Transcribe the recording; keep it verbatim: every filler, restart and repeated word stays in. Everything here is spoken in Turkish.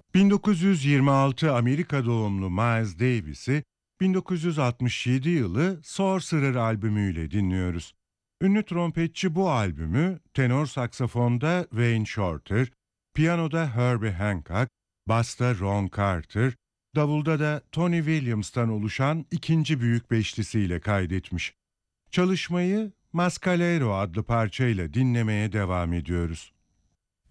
bin dokuz yüz yirmi altı Amerika doğumlu Miles Davis'i bin dokuz yüz altmış yedi yılı Sorcerer albümüyle dinliyoruz. Ünlü trompetçi bu albümü tenor saksafonda Wayne Shorter, piyanoda Herbie Hancock, basta Ron Carter, davulda da Tony Williams'tan oluşan ikinci büyük beşlisiyle kaydetmiş. Çalışmayı Mascalero adlı parçayla dinlemeye devam ediyoruz.